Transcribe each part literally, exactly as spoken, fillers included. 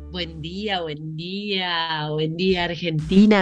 Buen día, buen día, buen día Argentina,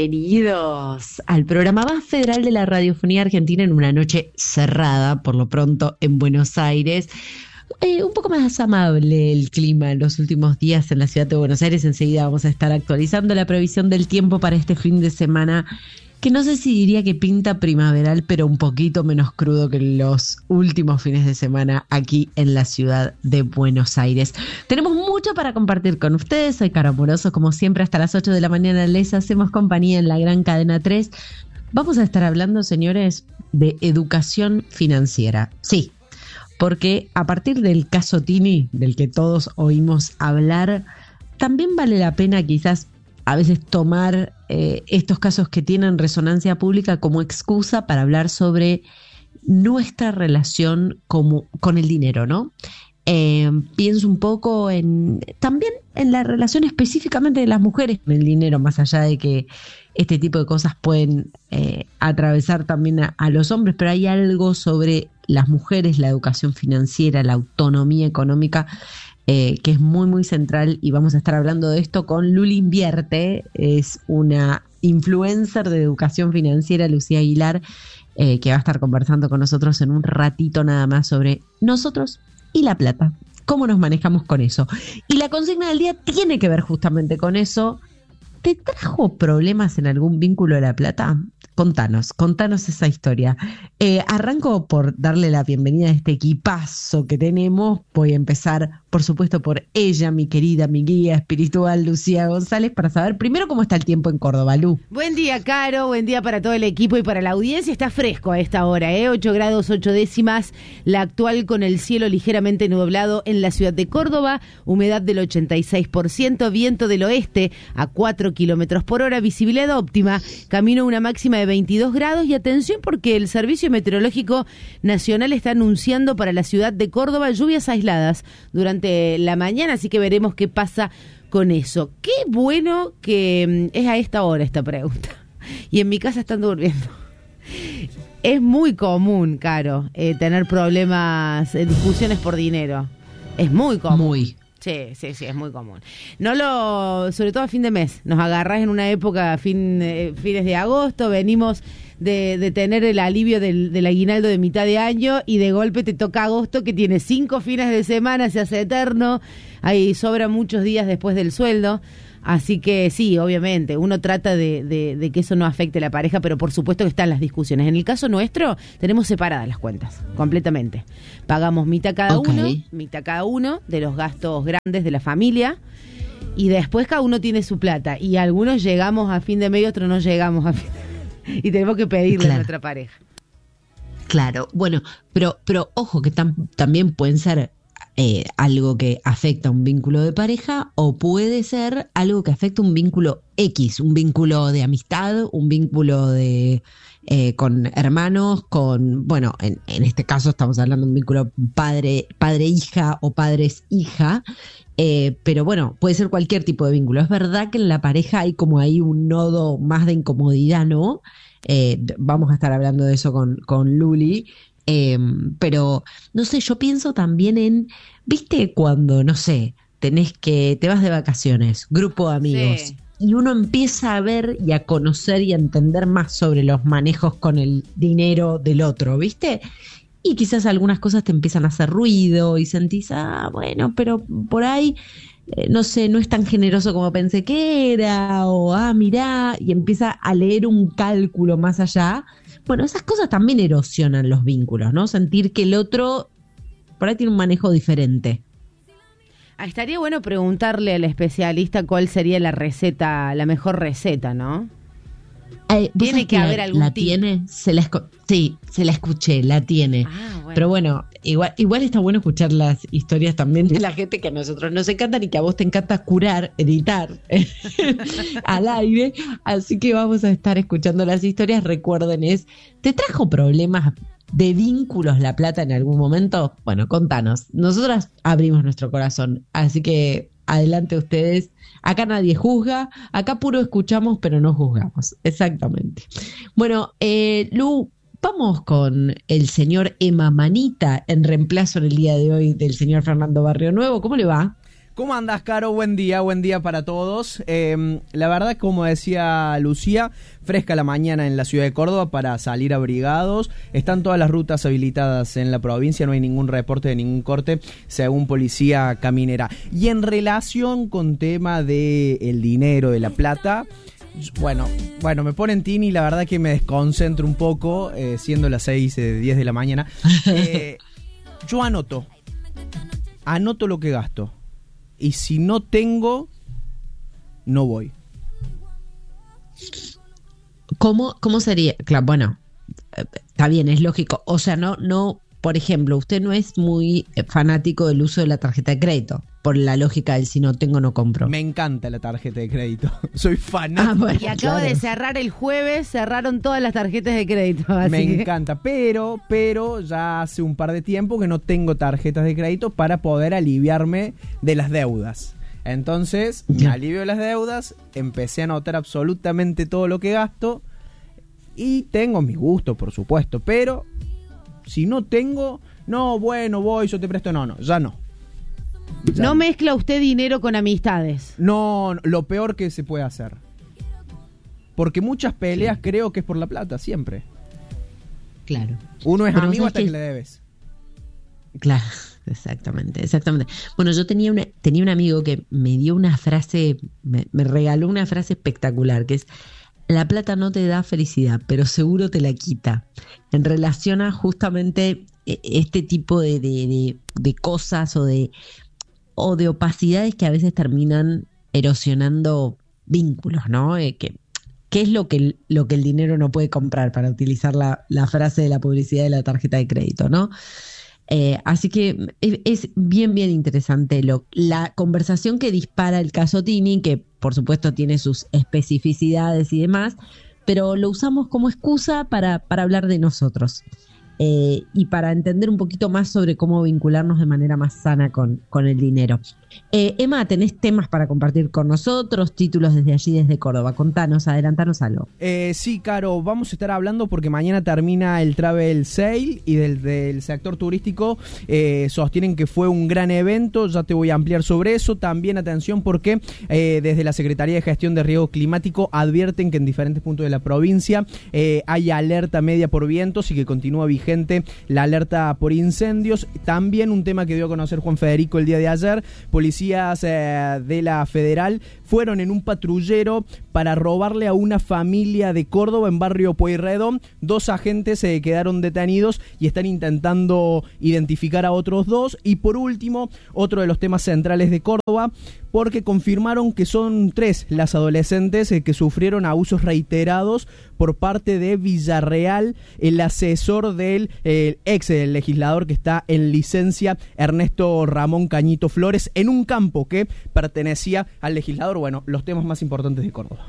bienvenidos al programa más federal de la radiofonía argentina en una noche cerrada, por lo pronto en Buenos Aires. Eh, un poco más amable el clima en los últimos días en la ciudad de Buenos Aires. Enseguida vamos a estar actualizando la previsión del tiempo para este fin de semana, que no sé si diría que pinta primaveral, pero un poquito menos crudo que los últimos fines de semana aquí en la ciudad de Buenos Aires. Tenemos mucho para compartir con ustedes. Soy Caro Amoroso, como siempre, hasta las ocho de la mañana les hacemos compañía en la gran cadena tres. Vamos a estar hablando, señores, de educación financiera. Sí, porque a partir del caso Tini, del que todos oímos hablar, también vale la pena quizás a veces tomar eh, estos casos que tienen resonancia pública como excusa para hablar sobre nuestra relación como, con el dinero, ¿no? Eh, pienso un poco en también en la relación específicamente de las mujeres con el dinero, más allá de que este tipo de cosas pueden eh, atravesar también a, a los hombres, pero hay algo sobre las mujeres, la educación financiera, la autonomía económica, Eh, que es muy muy central, y vamos a estar hablando de esto con Luli Invierte. Es una influencer de educación financiera, Lucía Aguilar, eh, que va a estar conversando con nosotros en un ratito nada más sobre nosotros y la plata, cómo nos manejamos con eso. Y la consigna del día tiene que ver justamente con eso. ¿Te trajo problemas en algún vínculo de la plata? Contanos, contanos esa historia. Eh, arranco por darle la bienvenida a este equipazo que tenemos. Voy a empezar, por supuesto, por ella, mi querida, mi guía espiritual, Lucía González, para saber primero cómo está el tiempo en Córdoba, Lu. Buen día, Caro, buen día para todo el equipo y para la audiencia. Está fresco a esta hora, ¿eh? ocho grados ocho décimas, la actual, con el cielo ligeramente nublado en la ciudad de Córdoba, humedad del ochenta y seis por ciento, viento del oeste a cuatro kilómetros por hora, visibilidad óptima, camino a una máxima de veintidós grados. Y atención, porque el Servicio Meteorológico Nacional está anunciando para la ciudad de Córdoba lluvias aisladas durante la mañana, así que veremos qué pasa con eso. Qué bueno que es a esta hora esta pregunta. Y en mi casa están durmiendo. Es muy común, Caro, eh, tener problemas, eh, discusiones por dinero. Es muy común. Muy. Sí, sí, sí, es muy común. No lo, sobre todo a fin de mes. Nos agarrás en una época, fin, eh, fines de agosto, venimos de, de tener el alivio del, del aguinaldo de mitad de año, y de golpe te toca agosto, que tiene cinco fines de semana, se hace eterno, ahí sobra muchos días después del sueldo. Así que sí, obviamente, uno trata de, de, de que eso no afecte a la pareja, pero por supuesto que están las discusiones. En el caso nuestro, tenemos separadas las cuentas, completamente. Pagamos mitad cada Okay. uno, mitad cada uno de los gastos grandes de la familia, y después cada uno tiene su plata. Y algunos llegamos a fin de mes y otros no llegamos a fin de mes. Y tenemos que pedirle Claro. a nuestra pareja. Claro, bueno, pero, pero ojo que tam- también pueden ser eh, algo que afecta un vínculo de pareja, o puede ser algo que afecta un vínculo X, un vínculo de amistad, un vínculo de eh, con hermanos, con, bueno, en, en este caso estamos hablando de un vínculo padre, padre-hija o padres-hija, eh, pero bueno, puede ser cualquier tipo de vínculo. Es verdad que en la pareja hay como ahí un nodo más de incomodidad, ¿no? Eh, vamos a estar hablando de eso con, con Luli. Eh, pero, no sé, yo pienso también en, ¿viste cuando, no sé, tenés que, te vas de vacaciones, grupo de amigos, Sí. y uno empieza a ver y a conocer y a entender más sobre los manejos con el dinero del otro, ¿viste? Y quizás algunas cosas te empiezan a hacer ruido y sentís, ah, bueno, pero por ahí, eh, no sé, no es tan generoso como pensé que era, o ah, mirá, y empieza a leer un cálculo más allá. Bueno, esas cosas también erosionan los vínculos, ¿no? Sentir que el otro por ahí tiene un manejo diferente. Ah, estaría bueno preguntarle al especialista cuál sería la receta, la mejor receta, ¿no? Eh, ¿vos Tiene sabés que la- haber algún la tip. tiene, se la esco- sí, se la escuché, la tiene. Ah, bueno. Pero bueno, igual, igual está bueno escuchar las historias también de la gente que a nosotros nos encantan y que a vos te encanta curar, editar al aire. Así que vamos a estar escuchando las historias. Recuerden, es, ¿te trajo problemas de vínculos la plata en algún momento? Bueno, contanos. Nosotras abrimos nuestro corazón, así que adelante ustedes. Acá nadie juzga, acá puro escuchamos, pero no juzgamos. Exactamente. Bueno, eh, Lu, vamos con el señor Emma Manita en reemplazo en el día de hoy del señor Fernando Barrio Nuevo. ¿Cómo le va? ¿Cómo andás, Caro? Buen día, buen día para todos. Eh, la verdad, como decía Lucía, fresca la mañana en la ciudad de Córdoba para salir abrigados. Están todas las rutas habilitadas en la provincia, no hay ningún reporte de ningún corte, según Policía Caminera. Y en relación con tema de el dinero, de la plata, bueno, bueno, me ponen tini y la verdad que me desconcentro un poco, eh, siendo las seis, eh, diez de la mañana. Eh, yo anoto, anoto lo que gasto. Y si no tengo, no voy. ¿Cómo, cómo sería? Claro, bueno, está bien, es lógico. O sea, no, no, por ejemplo, usted no es muy fanático del uso de la tarjeta de crédito, por la lógica del si no tengo, no compro. Me encanta la tarjeta de crédito. Soy fanático. Ah, bueno, y acabo claro. de cerrar el jueves, cerraron todas las tarjetas de crédito. Así Me que... encanta, pero, pero ya hace un par de tiempo que no tengo tarjetas de crédito para poder aliviarme de las deudas. Entonces, me alivio de las deudas, empecé a anotar absolutamente todo lo que gasto y tengo mi gusto, por supuesto, pero si no tengo, no, bueno, voy, yo te presto, no, no, ya no. Ya no, no mezcla usted dinero con amistades. No, lo peor que se puede hacer. Porque muchas peleas sí. creo que es por la plata, siempre. Claro. Uno es Pero amigo hasta que... que le debes. Claro, exactamente, exactamente. Bueno, yo tenía una, tenía un amigo que me dio una frase, me, me regaló una frase espectacular, que es: la plata no te da felicidad, pero seguro te la quita. En relación a justamente este tipo de, de, de, de cosas o de, o de opacidades que a veces terminan erosionando vínculos, ¿no? Eh, que, ¿Qué es lo que, lo que el dinero no puede comprar, para utilizar la, la frase de la publicidad de la tarjeta de crédito, ¿no? Eh, así que es, es bien, bien interesante lo, la conversación que dispara el caso Tini, que por supuesto tiene sus especificidades y demás, pero lo usamos como excusa para, para hablar de nosotros. Eh, y para entender un poquito más sobre cómo vincularnos de manera más sana con, con el dinero. Eh, Emma, ¿tenés temas para compartir con nosotros? Títulos desde allí, desde Córdoba. Contanos, adelantanos algo. Eh, sí, Caro, vamos a estar hablando porque mañana termina el Travel Sale y del, del sector turístico eh, sostienen que fue un gran evento. Ya te voy a ampliar sobre eso. También atención porque eh, desde la Secretaría de Gestión de Riesgo Climático advierten que en diferentes puntos de la provincia eh, hay alerta media por vientos y que continúa vigente la alerta por incendios. También un tema que dio a conocer Juan Federico el día de ayer: policías eh, de la Federal fueron en un patrullero para robarle a una familia de Córdoba en barrio Pueyrredón. Dos agentes se eh, quedaron detenidos y están intentando identificar a otros dos. Y por último, otro de los temas centrales de Córdoba, porque confirmaron que son tres las adolescentes eh, que sufrieron abusos reiterados por parte de Villarreal, el asesor del eh, ex del legislador que está en licencia, Ernesto Ramón Cañito Flores, en un campo que pertenecía al legislador. Bueno, los temas más importantes de Córdoba.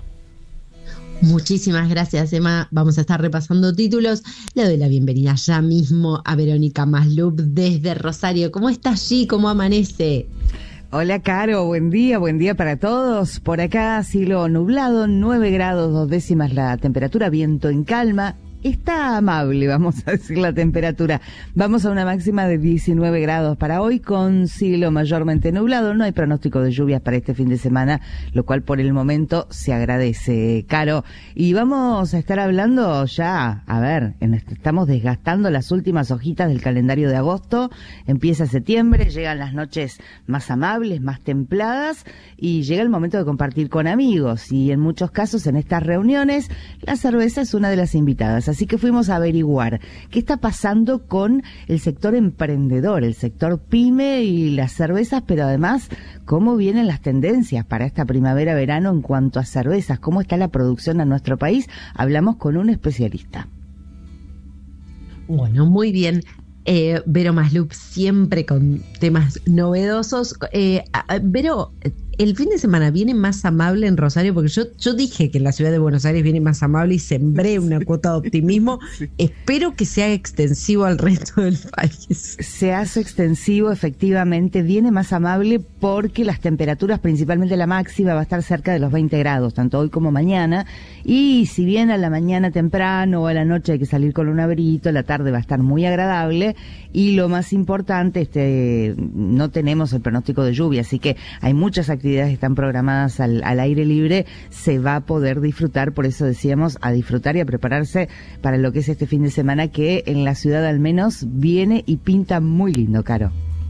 Muchísimas gracias, Emma. Vamos a estar repasando títulos. Le doy la bienvenida ya mismo a Verónica Maslup desde Rosario. ¿Cómo está allí? ¿Cómo amanece? Hola, Caro, buen día, buen día para todos. Por acá, cielo nublado, nueve grados, dos décimas la temperatura, viento en calma. Está amable, vamos a decir, la temperatura. Vamos a una máxima de diecinueve grados para hoy, con cielo mayormente nublado. No hay pronóstico de lluvias para este fin de semana, lo cual por el momento se agradece, Caro. Y vamos a estar hablando ya, a ver, en este, estamos desgastando las últimas hojitas del calendario de agosto. Empieza septiembre, llegan las noches más amables, más templadas, y llega el momento de compartir con amigos. Y en muchos casos, en estas reuniones, la cerveza es una de las invitadas. Así que fuimos a averiguar qué está pasando con el sector emprendedor, el sector pyme y las cervezas, pero además cómo vienen las tendencias para esta primavera-verano en cuanto a cervezas, cómo está la producción en nuestro país. Hablamos con un especialista. Bueno, muy bien. Eh, Vero Maslup siempre con temas novedosos. Eh, Vero, el fin de semana viene más amable en Rosario, porque yo, yo dije que en la ciudad de Buenos Aires viene más amable y sembré una cuota de optimismo. Sí. Espero que sea extensivo al resto del país. Se hace extensivo, efectivamente, viene más amable porque las temperaturas, principalmente la máxima, va a estar cerca de los veinte grados, tanto hoy como mañana. Y si bien a la mañana temprano o a la noche hay que salir con un abriguito, la tarde va a estar muy agradable. Y lo más importante, este, no tenemos el pronóstico de lluvia, así que hay muchas actividades que están programadas al, al aire libre, se va a poder disfrutar, por eso decíamos, a disfrutar y a prepararse para lo que es este fin de semana, que en la ciudad al menos viene y pinta muy lindo, Caro.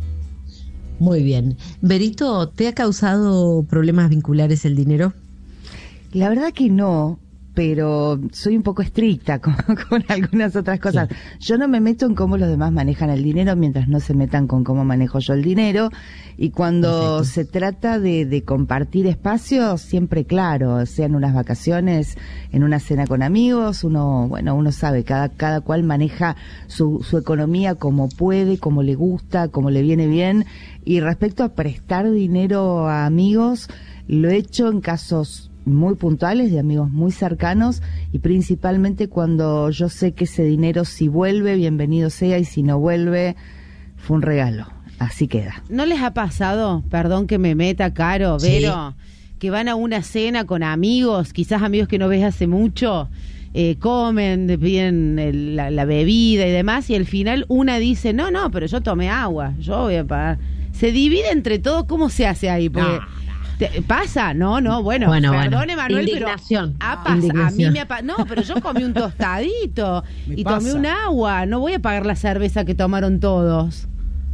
Muy bien. Berito, ¿te ha causado problemas vinculares el dinero? La verdad que no, pero soy un poco estricta con, con algunas otras cosas. Sí. Yo no me meto en cómo los demás manejan el dinero mientras no se metan con cómo manejo yo el dinero. Y cuando Perfecto. se trata de, de compartir espacios, siempre claro, sean unas vacaciones, en una cena con amigos, uno, bueno, uno sabe, cada, cada cual maneja su, su economía como puede, como le gusta, como le viene bien. Y respecto a prestar dinero a amigos, lo he hecho en casos muy puntuales, de amigos muy cercanos, y principalmente cuando yo sé que ese dinero, si vuelve, bienvenido sea, y si no vuelve, fue un regalo. Así queda. ¿No les ha pasado, perdón que me meta, Caro, Vero, sí. que van a una cena con amigos, quizás amigos que no ves hace mucho, eh, comen, piden el, la, la bebida y demás, y al final una dice, no, no, pero yo tomé agua, yo voy a pagar? Se divide entre todos, ¿cómo se hace ahí? Porque... No. ¿Te ¿Pasa? No, no, bueno, bueno perdone, bueno. Manuel, Indignación. pero ha Indignación. A mí me ha pasado. No, pero yo comí un tostadito y pasa. tomé un agua. No voy a pagar la cerveza que tomaron todos.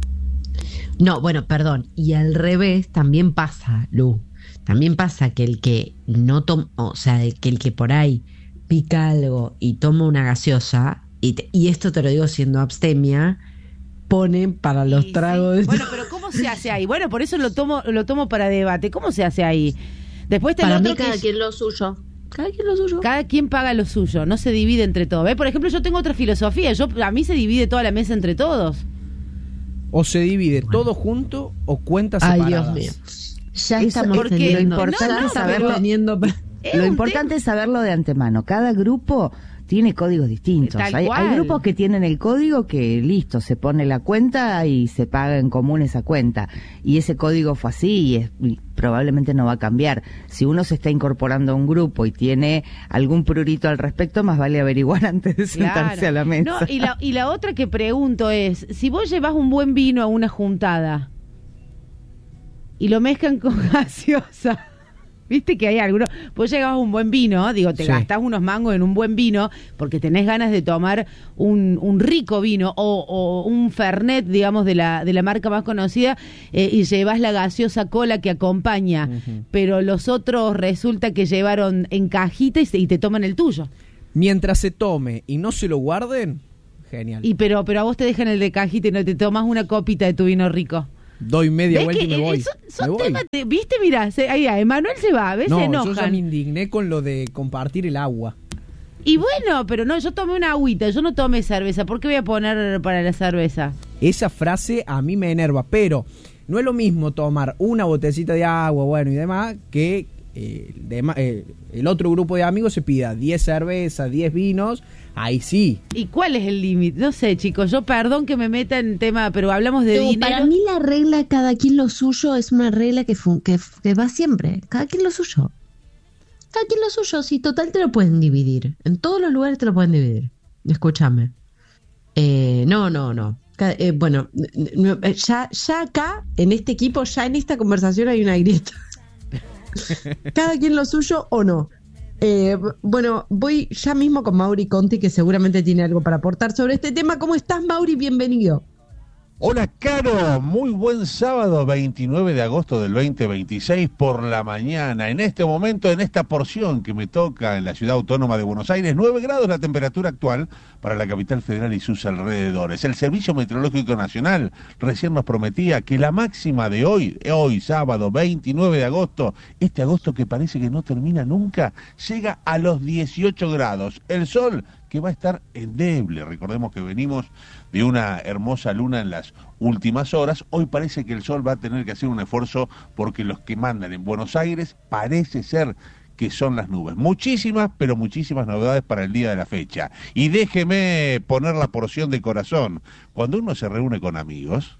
No, bueno, perdón. Y al revés también pasa, Lu. También pasa que el que no toma, o sea, que el que por ahí pica algo y toma una gaseosa, y, te, y esto te lo digo siendo abstemia, ponen para los sí, tragos. Sí. Bueno, pero ¿cómo se hace ahí? Bueno, por eso lo tomo lo tomo para debate. ¿Cómo se hace ahí? Después te para lo mí cada que... quien lo suyo. Cada quien lo suyo. Cada quien paga lo suyo, no se divide entre todos. ¿Ves? Por ejemplo, yo tengo otra filosofía. Yo a mí se divide toda la mesa entre todos. O se divide bueno. todo junto o cuentas separadas. Ay, Dios mío. Ya estamos porque teniendo, lo importante no, no, es saberlo. Teniendo... Lo importante es saberlo de antemano. Cada grupo tiene códigos distintos. Hay, hay grupos que tienen el código que, listo, se pone la cuenta y se paga en común esa cuenta. Y ese código fue así y, es, y probablemente no va a cambiar. Si uno se está incorporando a un grupo y tiene algún prurito al respecto, más vale averiguar antes de sentarse claro. a la mesa. No, y, la, y la otra que pregunto es, si vos llevas un buen vino a una juntada y lo mezclan con gaseosa... Viste que hay algunos, vos llegabas a un buen vino, digo, te sí. gastás unos mangos en un buen vino porque tenés ganas de tomar un, un rico vino o, o un Fernet, digamos, de la de la marca más conocida, eh, y llevas la gaseosa cola que acompaña, uh-huh. pero los otros resulta que llevaron en cajita y, se, y te toman el tuyo. Mientras se tome y no se lo guarden, genial. Y pero, pero a vos te dejan el de cajita y no te tomas una copita de tu vino rico. Doy media vuelta y me voy. Son, son me voy. temas de, ¿viste? Mirá, se, ahí, ahí, Emanuel se va, ¿ves? No, se enojan. yo ya me indigné con lo de compartir el agua. Y bueno, pero no, yo tomé una agüita, yo no tomé cerveza. ¿Por qué voy a poner para la cerveza? Esa frase a mí me enerva, pero no es lo mismo tomar una botecita de agua, bueno, y demás, que eh, de, eh, el otro grupo de amigos se pida diez cervezas, diez vinos. Ahí sí. ¿Y cuál es el límite? No sé, chicos, yo perdón que me meta en tema, pero hablamos de no, dinero. Para mí la regla cada quien lo suyo es una regla que, fu- que, que va siempre. Cada quien lo suyo. Cada quien lo suyo, sí, total te lo pueden dividir. En todos los lugares te lo pueden dividir. Escúchame. Eh, no, no, no. Cada, eh, bueno, ya, ya acá, en este equipo, ya en esta conversación hay una grieta. Cada quien lo suyo o no. Eh, bueno, voy ya mismo con Mauri Conti, que seguramente tiene algo para aportar sobre este tema. ¿Cómo estás, Mauri? Bienvenido. Hola, Caro. Muy buen sábado, veintinueve de agosto del veinte veintiséis por la mañana. En este momento, en esta porción que me toca en la ciudad autónoma de Buenos Aires, nueve grados la temperatura actual para la capital federal y sus alrededores. El Servicio Meteorológico Nacional recién nos prometía que la máxima de hoy, hoy sábado veintinueve de agosto, este agosto que parece que no termina nunca, llega a los dieciocho grados. El sol que va a estar endeble. Recordemos que venimos de una hermosa luna en las últimas horas. Hoy parece que el sol va a tener que hacer un esfuerzo porque los que mandan en Buenos Aires parece ser que son las nubes. Muchísimas, pero muchísimas novedades para el día de la fecha. Y déjeme poner la porción de corazón. Cuando uno se reúne con amigos,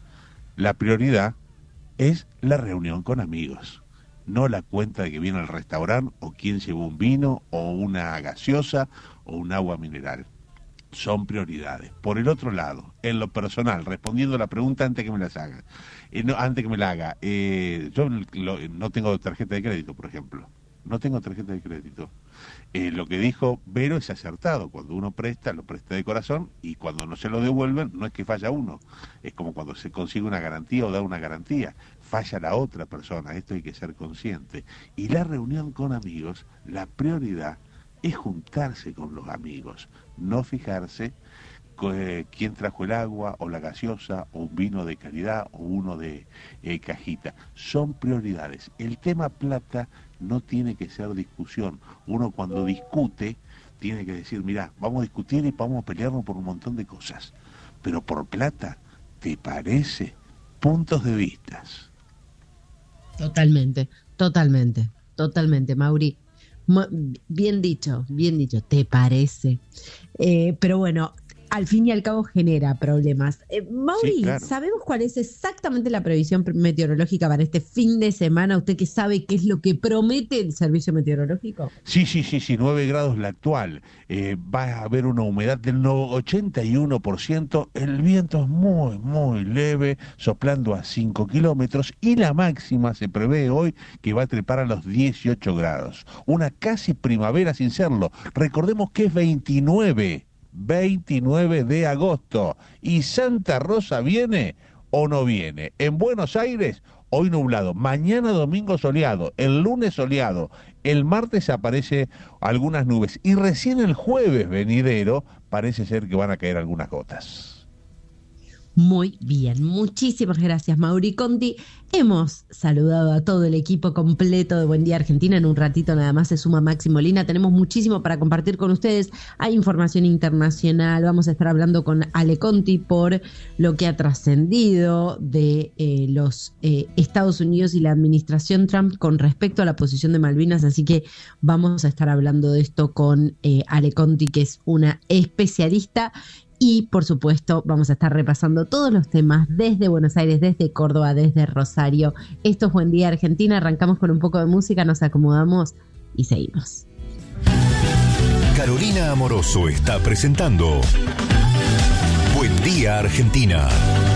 la prioridad es la reunión con amigos, no la cuenta de que viene al restaurante o quién llevó un vino o una gaseosa o un agua mineral. Son prioridades. Por el otro lado, en lo personal, respondiendo a la pregunta antes que me las haga, eh, no, antes que me la haga, eh, yo lo, no tengo tarjeta de crédito, por ejemplo. No tengo tarjeta de crédito. Eh, lo que dijo Vero es acertado. Cuando uno presta, lo presta de corazón, y cuando no se lo devuelven, no es que falla uno. Es como cuando se consigue una garantía o da una garantía. Falla la otra persona. Esto hay que ser consciente. Y la reunión con amigos, la prioridad es juntarse con los amigos, no fijarse eh, quién trajo el agua o la gaseosa o un vino de calidad o uno de eh, cajita. Son prioridades. El tema plata no tiene que ser discusión. Uno cuando discute tiene que decir, mirá, vamos a discutir y vamos a pelearnos por un montón de cosas, pero por plata, ¿te parece? Puntos de vistas. Totalmente, totalmente, totalmente, Mauri. Bien dicho, bien dicho, ¿te parece? Eh, pero bueno, al fin y al cabo genera problemas. Eh, Mauri, sí, claro. ¿Sabemos cuál es exactamente la previsión meteorológica para este fin de semana? ¿Usted que sabe qué es lo que promete el servicio meteorológico? Sí, sí, sí, sí, nueve grados la actual. Eh, va a haber una humedad del ochenta y uno por ciento. El viento es muy, muy leve, soplando a cinco kilómetros. Y la máxima se prevé hoy que va a trepar a los dieciocho grados. Una casi primavera sin serlo. Recordemos que es veintinueve. veintinueve de agosto. ¿Y Santa Rosa viene o no viene? En Buenos Aires, hoy nublado, mañana domingo soleado, el lunes soleado, el martes aparece algunas nubes y recién el jueves venidero parece ser que van a caer algunas gotas. Muy bien, muchísimas gracias, Mauri Conti. Hemos saludado a todo el equipo completo de Buen Día Argentina. En un ratito nada más se suma Maxi Molina. Tenemos muchísimo para compartir con ustedes. Hay información internacional. Vamos a estar hablando con Ale Conti por lo que ha trascendido de eh, los eh, Estados Unidos y la administración Trump con respecto a la posición de Malvinas. Así que vamos a estar hablando de esto con eh, Ale Conti, que es una especialista. Y, por supuesto, vamos a estar repasando todos los temas desde Buenos Aires, desde Córdoba, desde Rosario. Esto es Buen Día Argentina. Arrancamos con un poco de música, nos acomodamos y seguimos. Carolina Amoroso está presentando Buen Día Argentina.